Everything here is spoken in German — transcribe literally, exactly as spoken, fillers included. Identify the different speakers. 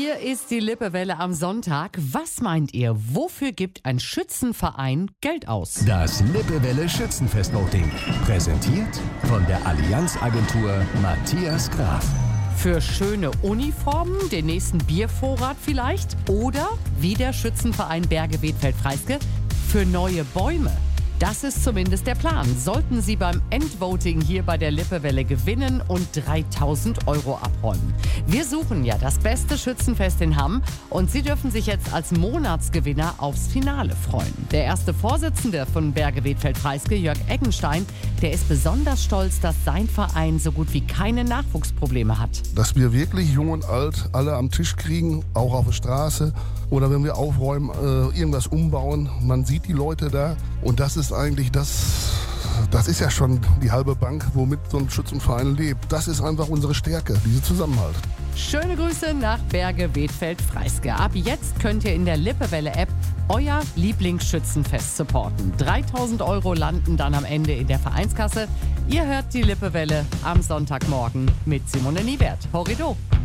Speaker 1: Hier ist die Lippewelle am Sonntag. Was meint ihr, wofür gibt ein Schützenverein Geld aus?
Speaker 2: Das Lippewelle Schützenfest-Voting. Präsentiert von der Allianz-Agentur Matthias Graf.
Speaker 1: Für schöne Uniformen, den nächsten Biervorrat vielleicht? Oder, wie der Schützenverein Berge-Wedfeld-Freyske, für neue Bäume? Das ist zumindest der Plan. Sollten Sie beim Endvoting hier bei der Lippewelle gewinnen und dreitausend Euro abräumen. Wir suchen ja das beste Schützenfest in Hamm und Sie dürfen sich jetzt als Monatsgewinner aufs Finale freuen. Der erste Vorsitzende von Berge-Wedfeld-Freyske, Jörg Eggenstein, der ist besonders stolz, dass sein Verein so gut wie keine Nachwuchsprobleme hat.
Speaker 3: Dass wir wirklich jung und alt alle am Tisch kriegen, auch auf der Straße oder wenn wir aufräumen, äh, irgendwas umbauen. Man sieht die Leute da und das ist eigentlich das, das ist ja schon die halbe Bank, womit so ein Schützenverein lebt. Das ist einfach unsere Stärke, dieser Zusammenhalt.
Speaker 1: Schöne Grüße nach Berge-Wedfeld-Freyske. Ab jetzt könnt ihr in der Lippewelle-App euer Lieblingsschützenfest supporten. dreitausend Euro landen dann am Ende in der Vereinskasse. Ihr hört die Lippewelle am Sonntagmorgen mit Simone Niewert. Horrido!